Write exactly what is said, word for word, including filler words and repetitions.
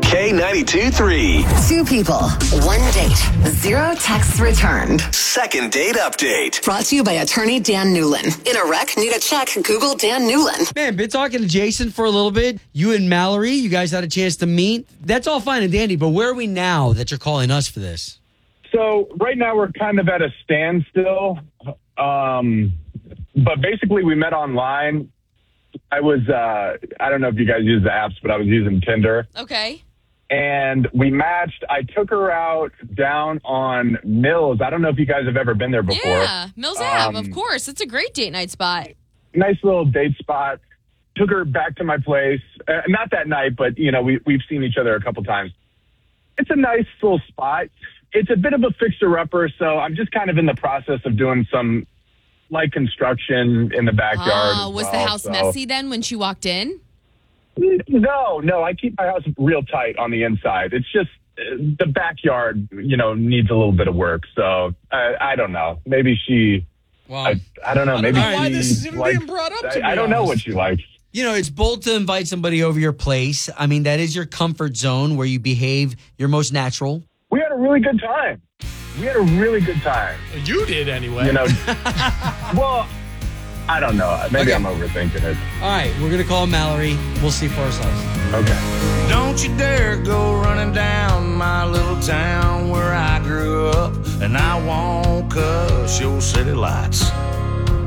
K ninety-two three. Two people, one date, zero texts returned. Second date update. Brought to you by attorney Dan Newlin. In a wreck, need a check, Google Dan Newlin. Man, been talking to Jason for a little bit. You and Mallory, you guys had a chance to meet. That's all fine and dandy, but where are we now that you're calling us for this? So right now we're kind of at a standstill. Um, but basically we met online. I was, uh, I don't know if you guys use the apps, but I was using Tinder. Okay. And we matched. I took her out down on Mills. I don't know if you guys have ever been there before. Yeah, Mills Ave, Um, of course. It's a great date night spot. Nice little date spot. Took her back to my place. Uh, not that night, but, you know, we, we've seen each other a couple times. It's a nice little spot. It's a bit of a fixer-upper, so I'm just kind of in the process of doing some light construction in the backyard. Uh, as was well, the house so. messy then when she walked in? No, no. I keep my house real tight on the inside. It's just uh, the backyard, you know, needs a little bit of work. So I, I don't know. Maybe she, Well, I, I don't know. I don't Maybe know why she this is even likes- being brought up, to I, I be don't know honest. what she likes. you know, it's bold to invite somebody over your place. I mean, that is your comfort zone where you behave your most natural. We had a really good time. We had a really good time. You did anyway. You know, well, I don't know. Maybe Okay. I'm overthinking it. All right, we're going to call Mallory. We'll see for ourselves. Okay. Don't you dare go running down my little town where I grew up, and I won't cuss your city lights.